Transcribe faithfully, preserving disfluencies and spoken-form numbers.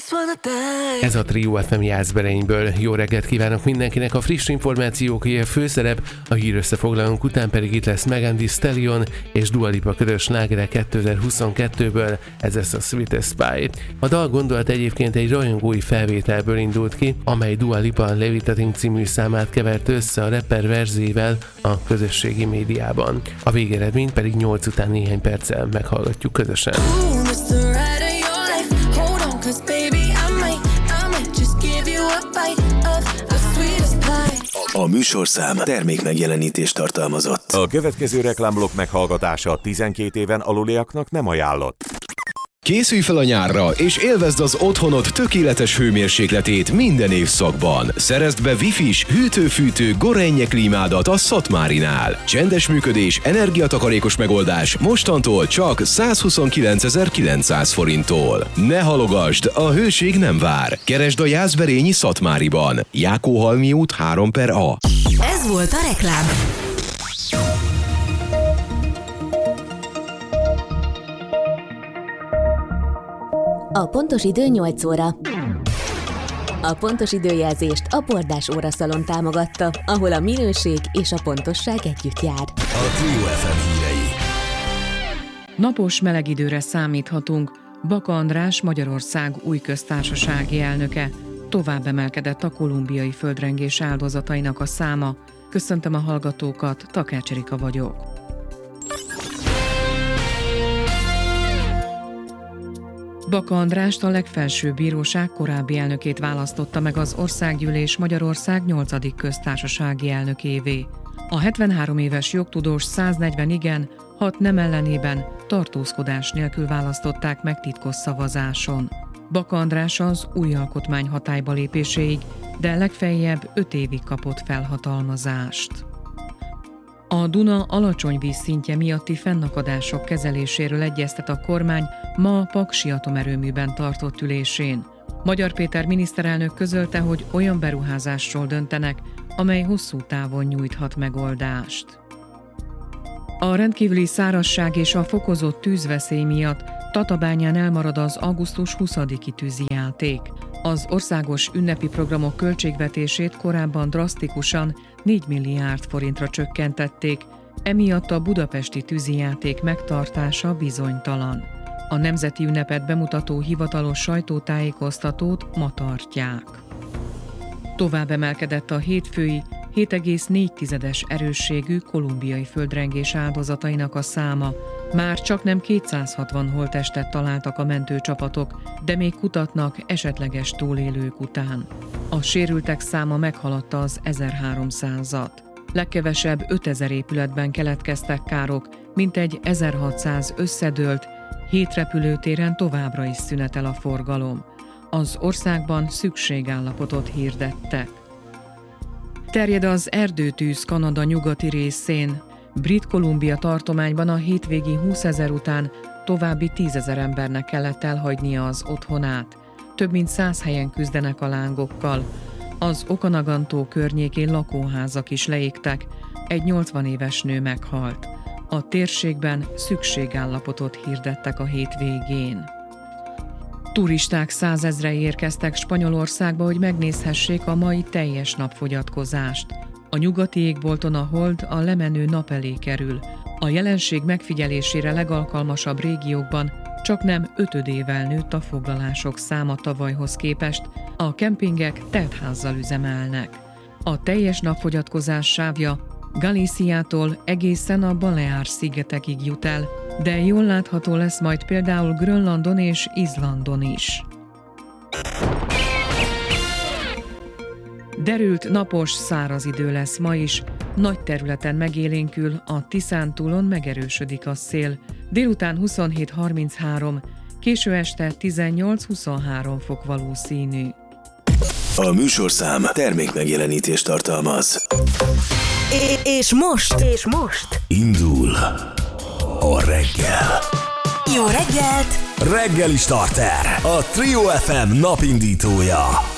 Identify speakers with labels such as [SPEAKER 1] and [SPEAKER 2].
[SPEAKER 1] Ez a Trio ef em Jászberényből. Jó reggelt kívánok mindenkinek, a friss információké a főszerep, a hír összefoglalónk után pedig itt lesz Megan Thee Stallion és Dua Lipa közös slágere kétezer-huszonkettőből, ez lesz a Sweetest Pie. A dal gondolat egyébként egy rajongói felvételből indult ki, amely Dua Lipa Levitating című számát kevert össze a rapper verzével a közösségi médiában. A végeredményt pedig nyolc után néhány perccel meghallgatjuk közösen.
[SPEAKER 2] A műsorszám termékmegjelenítést tartalmazott.
[SPEAKER 3] A következő reklámblokk meghallgatása tizenkét éven aluliaknak nem ajánlott.
[SPEAKER 2] Készülj fel a nyárra, és élvezd az otthonod tökéletes hőmérsékletét minden évszakban. Szerezd be Wi-Fi-s, hűtő-fűtő Gorenje klímádat a Szatmárinál. Csendes működés, energiatakarékos megoldás mostantól csak százhuszonkilencezer-kilencszáz forinttól. Ne halogasd, a hőség nem vár. Keresd a Jászberényi Szatmáriban. Jákóhalmi út három per A.
[SPEAKER 4] Ez volt a reklám. A pontos idő nyolc óra. A pontos időjelzést a Bordás óraszalon támogatta, ahol a minőség és a pontosság együtt jár.
[SPEAKER 2] A Trio ef em hírei.
[SPEAKER 5] Napos meleg időre számíthatunk. Baka András Magyarország új köztársasági elnöke. Tovább emelkedett a kolumbiai földrengés áldozatainak a száma. Köszöntöm a hallgatókat, Takács Erika vagyok. Baka Andrást a legfelsőbb bíróság korábbi elnökét választotta meg az Országgyűlés Magyarország nyolcadik köztársasági elnökévé. A hetvenhárom éves jogtudós száznegyven igen, hat nem ellenében tartózkodás nélkül választották meg titkos szavazáson. Baka András az új alkotmány hatályba lépéséig, de legfeljebb öt évig kapott felhatalmazást. A Duna alacsony vízszintje miatti fennakadások kezeléséről egyeztet a kormány ma a Paksi atomerőműben tartott ülésén. Magyar Péter miniszterelnök közölte, hogy olyan beruházásról döntenek, amely hosszú távon nyújthat megoldást. A rendkívüli szárazság és a fokozott tűzveszély miatt Tatabányán elmarad az augusztus huszadiki tűzijáték. Az országos ünnepi programok költségvetését korábban drasztikusan négy milliárd forintra csökkentették, emiatt a budapesti tűzijáték megtartása bizonytalan. A nemzeti ünnepet bemutató hivatalos sajtótájékoztatót ma tartják. Tovább emelkedett a hétfői hét egész négy tizedes erősségű kolumbiai földrengés áldozatainak a száma. Már csaknem kétszázhatvan holttestet találtak a mentőcsapatok, de még kutatnak esetleges túlélők után. A sérültek száma meghaladta az ezerháromszázat. Legkevesebb ötezer épületben keletkeztek károk, mintegy ezerhatszáz összedőlt, hét repülőtéren továbbra is szünetel a forgalom. Az országban szükségállapotot hirdettek. Terjed az erdőtűz Kanada nyugati részén. Brit Kolumbia tartományban a hétvégi húszezer után további tízezer embernek kellett elhagynia az otthonát. Több mint száz helyen küzdenek a lángokkal. Az Okanagantó környékén lakóházak is leégtek, egy nyolcvan éves nő meghalt. A térségben szükségállapotot hirdettek a hétvégén. Turisták százezrei érkeztek Spanyolországba, hogy megnézhessék a mai teljes napfogyatkozást. A nyugati égbolton a hold a lemenő nap elé kerül. A jelenség megfigyelésére legalkalmasabb régiókban csaknem ötödével nőtt a foglalások száma tavalyhoz képest, a kempingek teltházzal üzemelnek. A teljes napfogyatkozás sávja Galíciától egészen a Baleár-szigetekig jut el, de jól látható lesz majd például Grönlandon és Izlandon is. Derült, napos, száraz idő lesz ma is, nagy területen megélénkül, a Tiszántúlon megerősödik a szél, délután huszonhét harminchárom, késő este tizennyolc-huszonhárom fok valószínű.
[SPEAKER 2] A műsorszám termékmegjelenítést tartalmaz.
[SPEAKER 4] É- és most, és most
[SPEAKER 2] Indul a reggel.
[SPEAKER 4] Jó reggelt!
[SPEAKER 2] Reggeli starter, a Trio ef em napindítója.